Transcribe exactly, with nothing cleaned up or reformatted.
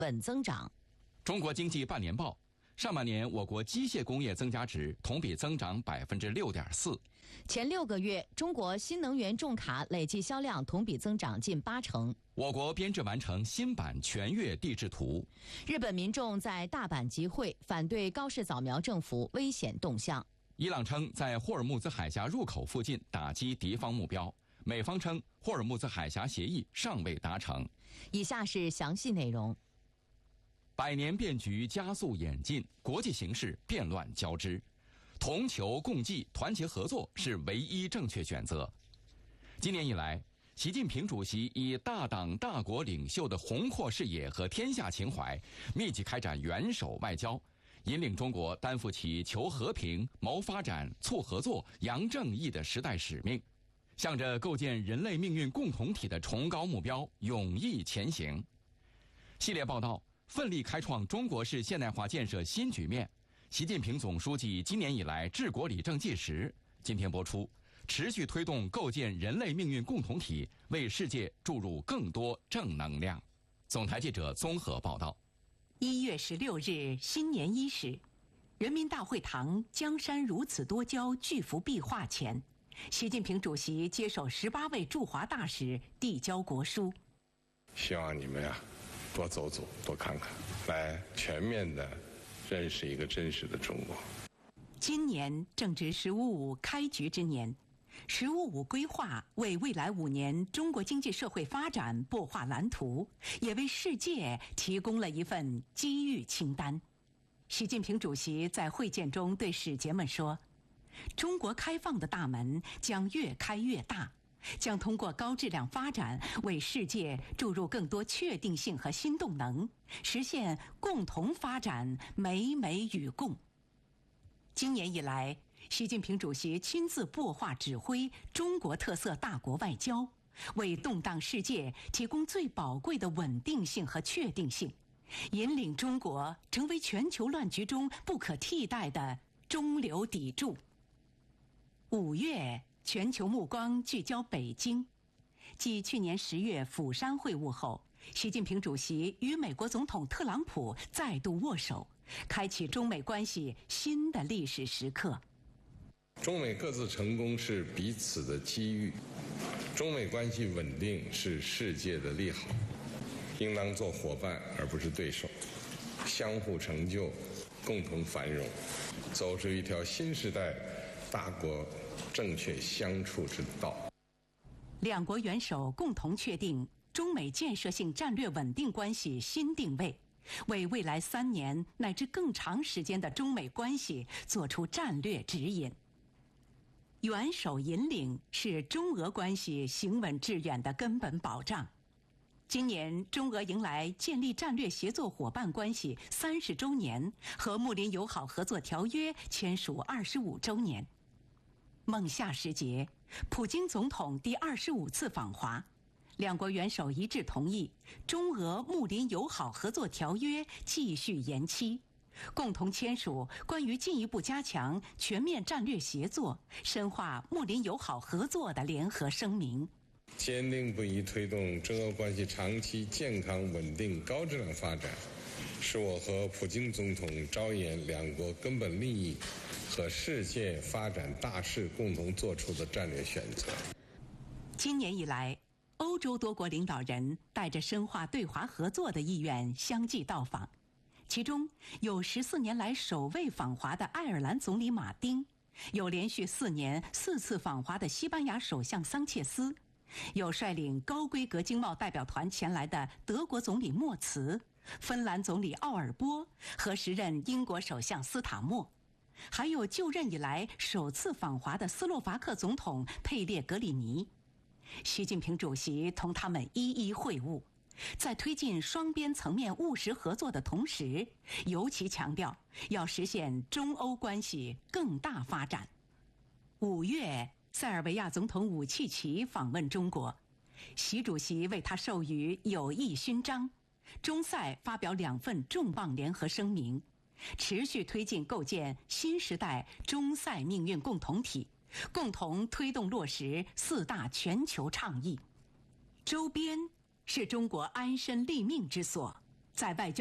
稳增长。 中国经济半年报，上半年我国机械工业增加值同比增长百分之六点四。 前六个月，中国新能源重卡累计销量同比增长近八成。 我国编制完成新版全越地质图。 日本民众在大阪集会反对高市早苗政府危险动向。 伊朗称在霍尔木兹海峡入口附近打击敌方目标，美方称霍尔木兹海峡协议尚未达成。 以下是详细内容。 百年变局加速演进，国际形势变乱交织，同求共济、团结合作是唯一正确选择。今年以来，习近平主席以大党大国领袖的宏阔视野和天下情怀，密集开展元首外交，引领中国担负起求和平、谋发展、促合作、扬正义的时代使命，向着构建人类命运共同体的崇高目标勇毅前行。系列报道奋力开创中国式现代化建设新局面，习近平总书记今年以来治国理政纪实，今天播出，持续推动构建人类命运共同体，为世界注入更多正能量。总台记者综合报道。 一月十六日新年伊始，人民大会堂江山如此多娇巨幅壁画前，习近平主席接受十八位驻华大使递交国书。 希望你们呀、啊多走走，多看看，来全面的认识一个真实的中国。 今年正值“十五五”开局之年，“十五五”规划为未来五年中国经济社会发展擘画蓝图，也为世界提供了一份机遇清单。习近平主席在会见中对使节们说：“中国开放的大门将越开越大。”将通过高质量发展为世界注入更多确定性和新动能，实现共同发展、美美与共。今年以来，习近平主席亲自擘画指挥中国特色大国外交，为动荡世界提供最宝贵的稳定性和确定性，引领中国成为全球乱局中不可替代的中流砥柱。五月，全球目光聚焦北京。继去年十月釜山会晤后，习近平主席与美国总统特朗普再度握手，开启中美关系新的历史时刻。 中美各自成功是彼此的机遇，中美关系稳定是世界的利好，应当做伙伴而不是对手，相互成就，共同繁荣，走出一条新时代大国正确相处之道。 两国元首共同确定中美建设性战略稳定关系新定位，为未来三年乃至更长时间的中美关系做出战略指引。元首引领是中俄关系行稳致远的根本保障。今年中俄迎来建立战略协作伙伴关系三十周年和睦邻友好合作条约签署二十五周年。孟夏时节，普京总统第二十五次访华，两国元首一致同意中俄睦邻友好合作条约继续延期，共同签署关于进一步加强全面战略协作、深化睦邻友好合作的联合声明。 坚定不移推动中俄关系长期健康稳定高质量发展，是我和普京总统着眼两国根本利益和世界发展大势共同做出的战略选择。 今年以来，欧洲多国领导人带着深化对华合作的意愿相继到访，其中有十四年来首位访华的爱尔兰总理马丁，有连续四年四次访华的西班牙首相桑切斯，有率领高规格经贸代表团前来的德国总理默茨、芬兰总理奥尔波和时任英国首相斯塔默，还有就任以来首次访华的斯洛伐克总统佩列格里尼。习近平主席同他们一一会晤，在推进双边层面务实合作的同时，尤其强调要实现中欧关系更大发展。五月，塞尔维亚总统武契奇访问中国，习主席为他授予友谊勋章，中塞发表两份重磅联合声明，持续推进构建新时代中塞命运共同体，共同推动落实四大全球倡议。周边是中国安身立命之所， 在外交